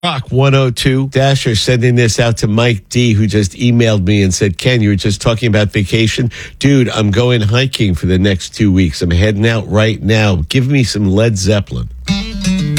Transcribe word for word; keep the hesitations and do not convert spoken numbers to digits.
Rock one oh two. Dasher sending this out to Mike D, who just emailed me and said, Ken, you were just talking about vacation. Dude, I'm going hiking for the next two weeks. I'm heading out right now. Give me some Led Zeppelin.